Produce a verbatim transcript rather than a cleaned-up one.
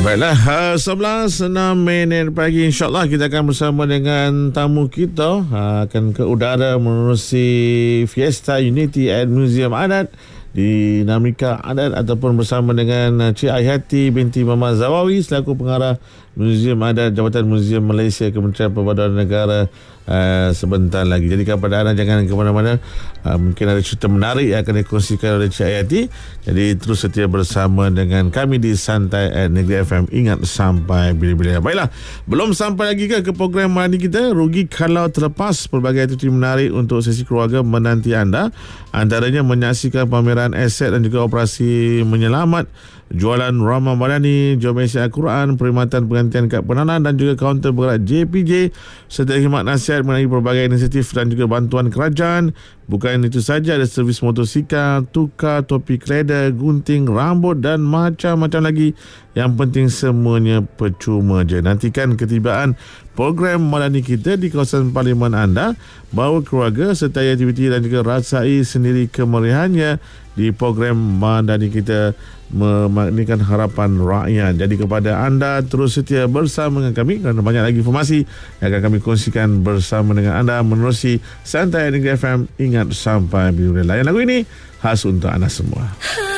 Baiklah, uh, sebelas enam minit pagi, insyaAllah kita akan bersama dengan tamu kita, uh, akan ke udara menerusi Fiesta Unity at Museum Adat di Dinamika Adat, ataupun bersama dengan Cik Aihati binti Mama Zawawi selaku pengarah Museum Adat Jabatan Museum Malaysia Kementerian Perpaduan Negara uh, sebentar lagi. Jadi kepada anda jangan ke mana-mana, uh, mungkin ada cerita menarik yang akan dikongsikan oleh Cik Aihati. Jadi terus setia bersama dengan kami di Santai at Negeri F M. Ingat sampai bila-bila. Baiklah, belum sampai lagi ke, ke program hari kita. Rugi kalau terlepas pelbagai aktiviti menarik untuk sesi keluarga menanti anda. Antaranya menyaksikan pameran aset dan juga operasi menyelamat, jualan Ramah Madani, jual Malaysia Al-Quran, perkhidmatan penggantian kad penanan dan juga kaunter bergerak J P J, serta khidmat nasihat mengenai pelbagai inisiatif dan juga bantuan kerajaan. Bukan itu saja, ada servis motosikal, tukar topi kreda, gunting rambut dan macam-macam lagi. Yang penting semuanya percuma je. Nantikan ketibaan program Madani kita di kawasan parlimen anda. Bawa keluarga sertai aktiviti dan juga rasai sendiri kemeriahannya di program Madani kita, memaknikan harapan rakyat. Jadi kepada anda, terus setia bersama dengan kami kerana banyak lagi informasi yang akan kami kongsikan bersama dengan anda menerusi Santai Negeri F M. Ingat sampai bila. Layan lagu ini khas untuk anda semua.